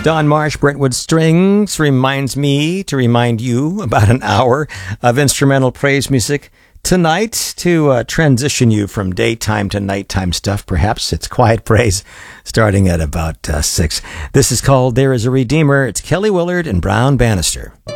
Don Marsh, Brentwood Strings reminds me to remind you about an hour of instrumental praise music tonight to transition you from daytime to nighttime stuff. Perhaps it's quiet praise starting at about 6. This is called There Is a Redeemer. It's Kelly Willard and Brown Bannister.